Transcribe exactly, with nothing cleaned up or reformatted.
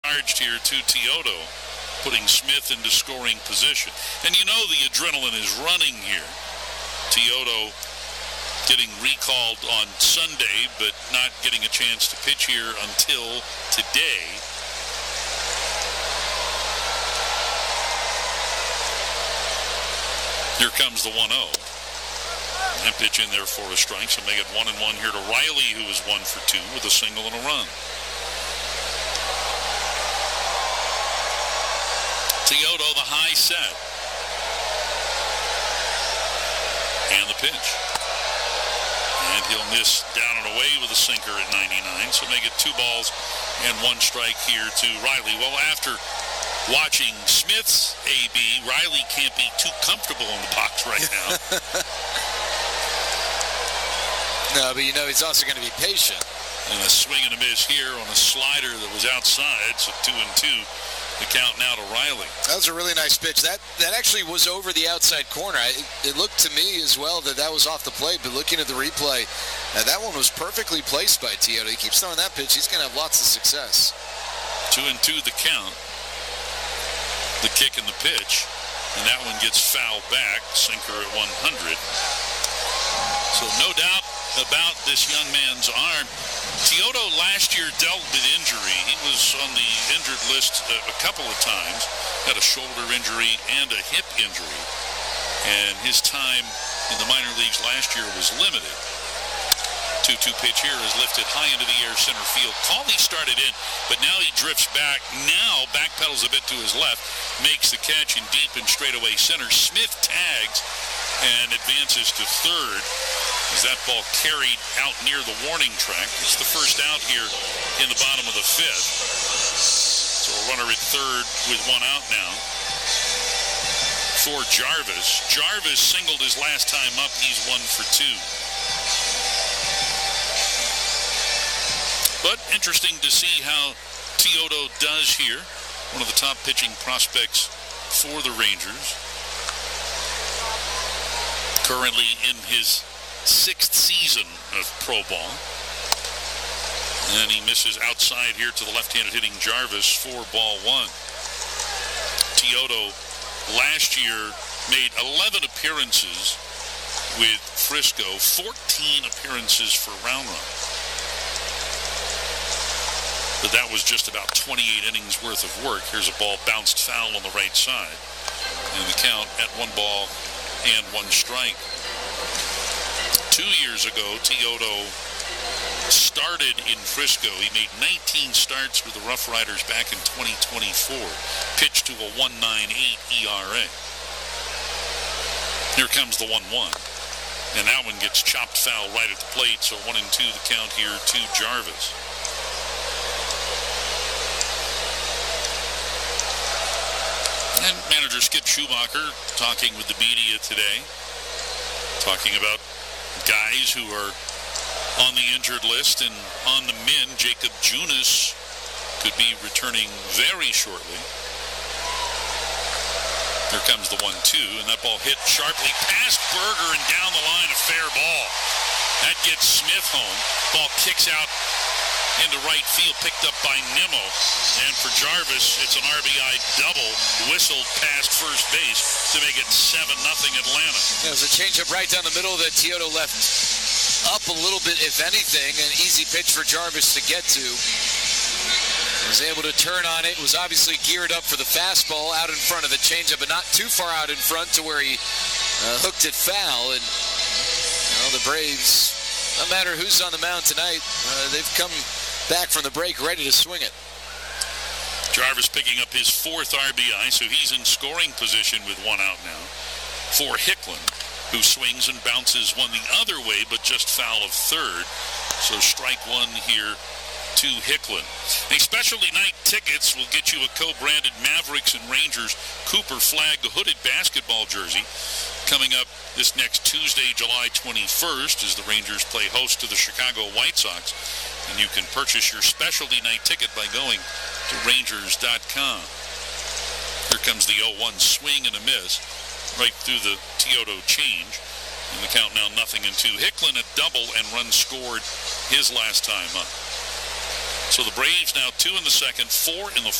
charged here to Teodo, putting Smith into scoring position. And you know the adrenaline is running here. Teodo getting recalled on Sunday, but not getting a chance to pitch here until today. Here comes the one oh. And pitch in there for a strike, so make it one and one here to Riley, who is one for two with a single and a run. Teodo, the high set. And the pitch. And he'll miss down and away with a sinker at ninety-nine, so make it two balls and one strike here to Riley. Well, after watching Smith's A B, Riley can't be too comfortable in the box right now. No, but you know he's also going to be patient. And a swing and a miss here on a slider that was outside, so two and two. The count now to Riley. That was a really nice pitch. That that actually was over the outside corner. I, it looked to me as well that that was off the plate, but looking at the replay, uh, that one was perfectly placed by Teodo. He keeps throwing that pitch. He's going to have lots of success. Two and two the count. The kick and the pitch, and that one gets fouled back. Sinker at one hundred. So no doubt about this young man's arm. Teodo last year dealt with injury. He was on the injured list a, a couple of times. Had a shoulder injury and a hip injury. And his time in the minor leagues last year was limited. two two pitch here is lifted high into the air center field. Cawley started in, but now he drifts back. Now backpedals a bit to his left. Makes the catch in deep and straightaway center. Smith tags and advances to third. As that ball carried out near the warning track. It's the first out here in the bottom of the fifth. So a runner at third with one out now for Jarvis. Jarvis singled his last time up. He's one for two. But interesting to see how Teodo does here. One of the top pitching prospects for the Rangers. Currently in his sixth season of pro ball. And he misses outside here to the left-handed hitting Jarvis for ball one. Teodo last year made eleven appearances with Frisco, fourteen appearances for Round Rock. But that was just about twenty-eight innings worth of work. Here's a ball bounced foul on the right side. And the count at one ball and one strike. Two years ago, Teodo started in Frisco. He made nineteen starts with the Rough Riders back in twenty twenty-four. Pitched to a one point nine eight E R A. Here comes the one one. And that one gets chopped foul right at the plate. So one and two the count here to Jarvis. And manager Skip Schumacher talking with the media today. Talking about guys who are on the injured list and on the mend. Jacob Junis could be returning very shortly. Here comes the one two, and that ball hit sharply past Berger and down the line, a fair ball. That gets Smith home. Ball kicks out into right field, picked up by Nimmo. And for Jarvis, it's an R B I double, whistled past first base to make it seven nothing Atlanta. Yeah, it was a changeup right down the middle that Teodo left up a little bit, if anything. An easy pitch for Jarvis to get to. Was able to turn on it. Was obviously geared up for the fastball out in front of the changeup, but not too far out in front to where he uh, hooked it foul. And you know, the Braves, no matter who's on the mound tonight, uh, they've come back from the break ready to swing it. Jarvis picking up his fourth R B I, so he's in scoring position with one out now for Hicklin, who swings and bounces one the other way, but just foul of third. So strike one here to Hicklin. A specialty night tickets will get you a co-branded Mavericks and Rangers Cooper flag hooded basketball jersey coming up this next Tuesday, July twenty-first, as the Rangers play host to the Chicago White Sox. And you can purchase your specialty night ticket by going to Rangers dot com. Here comes the oh one swing and a miss right through the Teodo change. And the count now nothing and two. Hicklin a double and run scored his last time up. So the Braves now two in the second, four in the